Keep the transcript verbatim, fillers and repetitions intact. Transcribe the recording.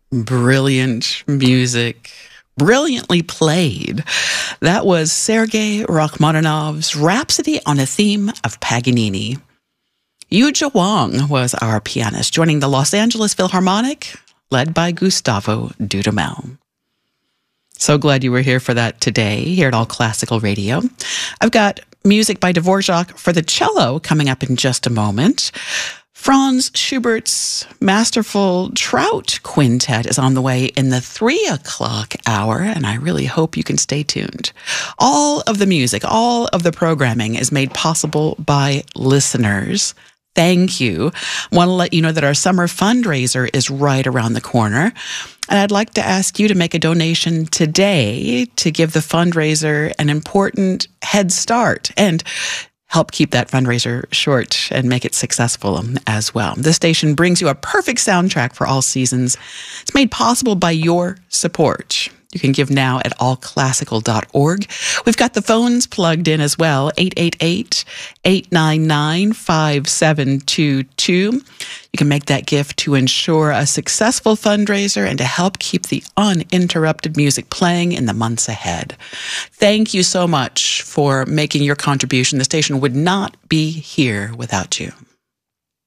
Brilliant music, brilliantly played. That was Sergei Rachmaninoff's Rhapsody on a Theme of Paganini. Yuja Wang was our pianist, joining the Los Angeles Philharmonic, led by Gustavo Dudamel. So glad you were here for that today, here at All Classical Radio. I've got music by Dvorak for the cello coming up in just a moment. Franz Schubert's masterful Trout Quintet is on the way in the three o'clock hour, and I really hope you can stay tuned. All of the music, all of the programming is made possible by listeners. Thank you. I want to let you know that our summer fundraiser is right around the corner. And I'd like to ask you to make a donation today to give the fundraiser an important head start and help keep that fundraiser short and make it successful as well. This station brings you a perfect soundtrack for all seasons. It's made possible by your support. You can give now at all classical dot org. We've got the phones plugged in as well, eight eight eight, eight nine nine, five seven two two. You can make that gift to ensure a successful fundraiser and to help keep the uninterrupted music playing in the months ahead. Thank you so much for making your contribution. The station would not be here without you.